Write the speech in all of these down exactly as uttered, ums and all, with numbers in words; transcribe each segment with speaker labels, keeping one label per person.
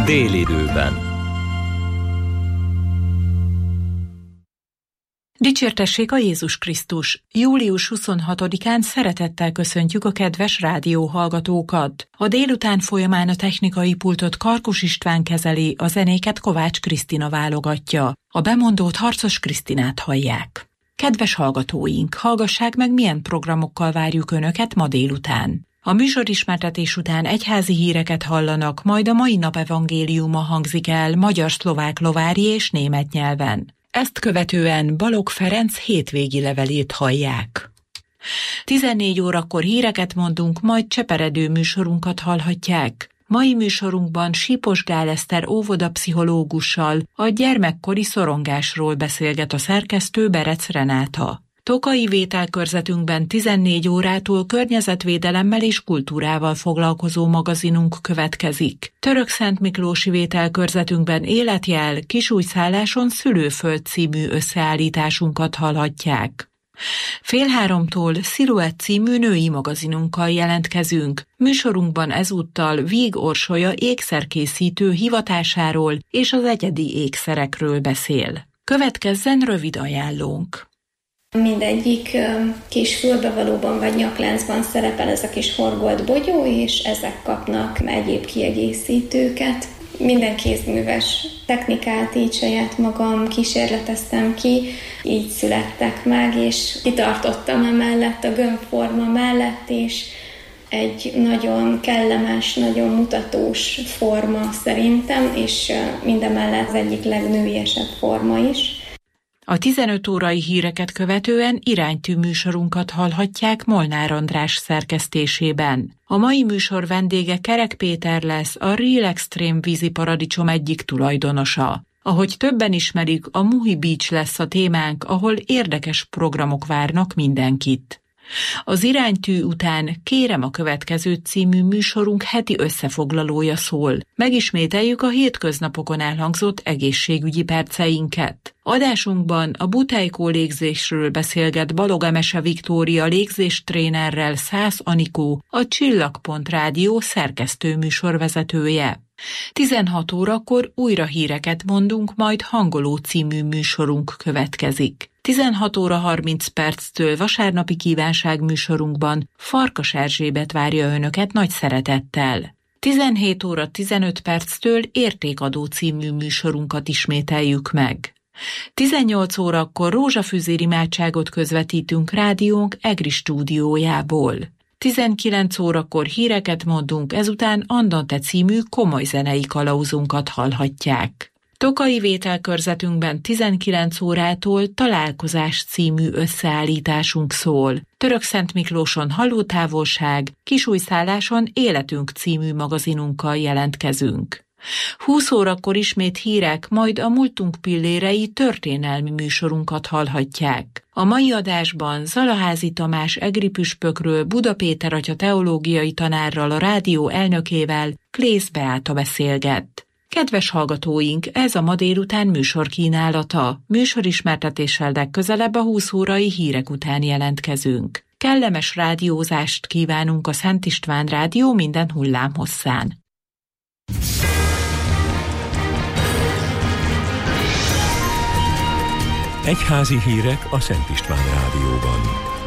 Speaker 1: Délidőben.
Speaker 2: Dicsértessék a Jézus Krisztus! július huszonhatodikán szeretettel köszöntjük a kedves rádióhallgatókat. A délután folyamán a technikai pultot Karkus István kezeli, a zenéket Kovács Krisztina válogatja. A bemondót Harcos Krisztinát hallják. Kedves hallgatóink, hallgassák meg, milyen programokkal várjuk Önöket ma délután. A műsorismertetés után egyházi híreket hallanak, majd a mai nap evangéliuma hangzik el magyar, szlovák, lovári és német nyelven. Ezt követően Balogh Ferenc hétvégi levelét hallják. tizennégy órakor híreket mondunk, majd cseperedő műsorunkat hallhatják. Mai műsorunkban Sípos Gál Eszter óvodapszichológussal a gyermekkori szorongásról beszélget a szerkesztő Berec Renáta. Tokai vételkörzetünkben tizennégy órától környezetvédelemmel és kultúrával foglalkozó magazinunk következik. Törökszent Miklósi vételkörzetünkben Életjel, Kisújszálláson Szülőföld című összeállításunkat hallhatják. Fél háromtól Sziluett című női magazinunkkal jelentkezünk. Műsorunkban ezúttal Víg Orsolya ékszerkészítő hivatásáról és az egyedi ékszerekről beszél. Következzen rövid ajánlónk.
Speaker 3: Mindegyik kis fülbevalóban vagy nyakláncban szerepel ez a kis horgolt bogyó, és ezek kapnak egyéb kiegészítőket. Minden kézműves technikát így saját magam kísérleteztem ki, így születtek meg, és kitartottam emellett a gömbforma mellett, és egy nagyon kellemes, nagyon mutatós forma szerintem, és mindemellett az egyik legnőiesebb forma is.
Speaker 2: A tizenöt órai híreket követően iránytű műsorunkat hallhatják Molnár András szerkesztésében. A mai műsor vendége Kerek Péter lesz, a Real Extreme vízi paradicsom egyik tulajdonosa. Ahogy többen ismerik, a Muhi Beach lesz a témánk, ahol érdekes programok várnak mindenkit. Az iránytű után Kérem a következő című műsorunk heti összefoglalója szól. Megismételjük a hétköznapokon elhangzott egészségügyi perceinket. Adásunkban a butejkó légzésről beszélget Balog Emese Viktória légzéstrénerrel Szász Anikó, a Csillagpont Rádió szerkesztő műsorvezetője. tizenhat órakor újra híreket mondunk, majd Hangoló című műsorunk következik. tizenhat óra harminc perctől vasárnapi kívánság műsorunkban Farkas Erzsébet várja Önöket nagy szeretettel. tizenhét óra tizenöt perctől Értékadó című műsorunkat ismételjük meg. tizennyolc órakor rózsafűzér imádságot közvetítünk rádiónk Egri stúdiójából. tizenkilenc órakor híreket mondunk, ezután Andante című komoly zenei kalauzunkat hallhatják. Tokai vételkörzetünkben tizenkilenc órától Találkozás című összeállításunk szól. Törökszent Miklóson Halótávolság, Kisújszálláson Életünk című magazinunkkal jelentkezünk. húsz órakor ismét hírek, majd a múltunk pillérei történelmi műsorunkat hallhatják. A mai adásban Zalaházi Tamás egri püspökről, Buda Péter atya teológiai tanárral, a rádió elnökével, Klész Beáta beszélget. Kedves hallgatóink, ez a ma délután műsor kínálata. Műsorismertetéssel legközelebb a húsz órai hírek után jelentkezünk. Kellemes rádiózást kívánunk a Szent István Rádió minden hullámhosszán.
Speaker 1: Egyházi hírek a Szent István Rádióban.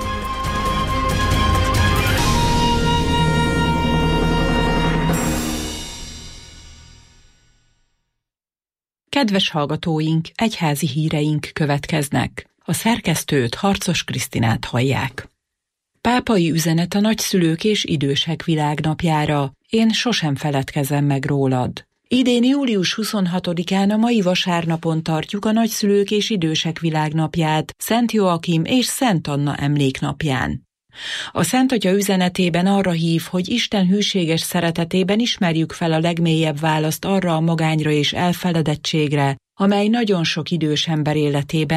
Speaker 2: Kedves hallgatóink, egyházi híreink következnek. A szerkesztőt, Harcos Krisztinát hallják. Pápai üzenet a nagyszülők és idősek világnapjára. Én sosem feledkezem meg rólad. Idén július huszonhatodikán a mai vasárnapon tartjuk a nagyszülők és idősek világnapját, Szent Joakim és Szent Anna emléknapján. A Szent Atya üzenetében arra hív, hogy Isten hűséges szeretetében ismerjük fel a legmélyebb választ arra a magányra és elfeledettségre, amely nagyon sok idős ember életében